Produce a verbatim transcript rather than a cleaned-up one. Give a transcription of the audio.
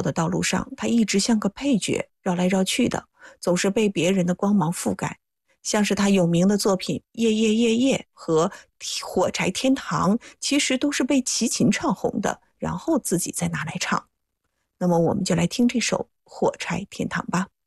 的道路上，他一直像个配角，绕来绕去的，总是被别人的光芒覆盖。像是他有名的作品《夜夜夜夜》和《火柴天堂》，其实都是被齐秦唱红的，然后自己再拿来唱。那么我们就来听这首《火柴天堂》吧。